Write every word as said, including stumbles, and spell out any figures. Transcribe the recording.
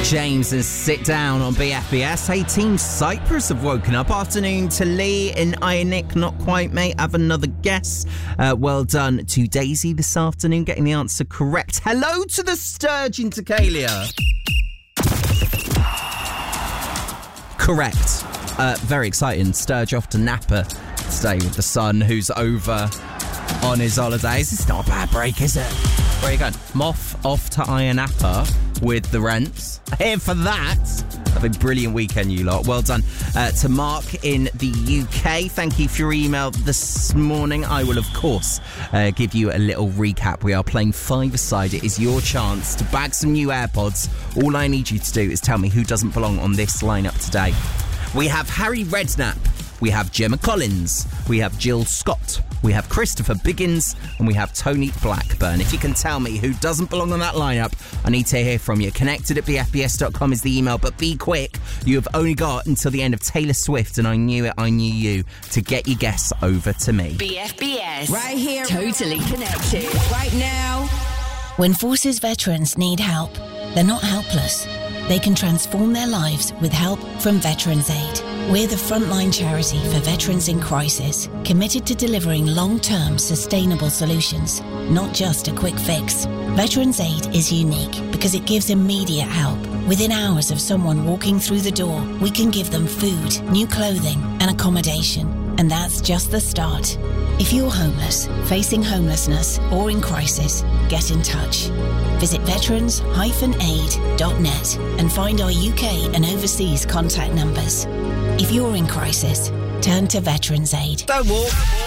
James and Sit Down on B F B S. Hey, Team Cyprus have woken up. Afternoon to Lee and Ionic. Not quite, mate. Have another guess. Uh, well done to Daisy this afternoon, getting the answer correct. Hello to the Sturgeon to Kalia. Correct. Uh, very exciting. Sturge off to Napa today with the son who's over on his holidays. It's not a bad break, is it? Where are you going? Moff off to Ayia Napa with the Rents. Here for that. Have a brilliant weekend, you lot. Well done uh, to Mark in the U K. Thank you for your email this morning. I will, of course, uh, give you a little recap. We are playing five-a-side. It is your chance to bag some new AirPods. All I need you to do is tell me who doesn't belong on this lineup today. We have Harry Redknapp. We have Gemma Collins. We have Jill Scott. We have Christopher Biggins. And we have Tony Blackburn. If you can tell me who doesn't belong on that lineup, I need to hear from you. Connected at b f b s dot com is the email, but be quick. You have only got until the end of Taylor Swift, and I Knew It, I Knew You, to get your guess over to me. B F B S. Right here. Totally connected. Right now. When Forces veterans need help, they're not helpless. They can transform their lives with help from Veterans Aid. We're the frontline charity for veterans in crisis, committed to delivering long-term sustainable solutions, not just a quick fix. Veterans Aid is unique because it gives immediate help. Within hours of someone walking through the door, we can give them food, new clothing, and accommodation. And that's just the start. If you're homeless, facing homelessness, or in crisis, get in touch. Visit veterans dash aid dot net and find our U K and overseas contact numbers. If you're in crisis, turn to Veterans Aid. Don't walk.